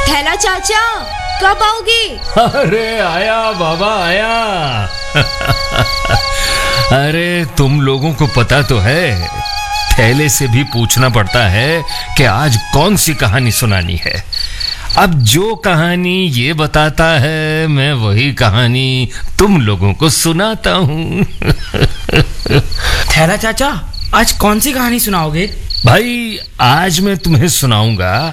थैला चाचा, कब आओगे? अरे आया बाबा आया। अरे तुम लोगों को पता तो है, थैले से भी पूछना पड़ता है कि आज कौन सी कहानी सुनानी है। अब जो कहानी ये बताता है, मैं वही कहानी तुम लोगों को सुनाता हूँ। थैला चाचा, आज कौन सी कहानी सुनाओगे? भाई आज मैं तुम्हें सुनाऊंगा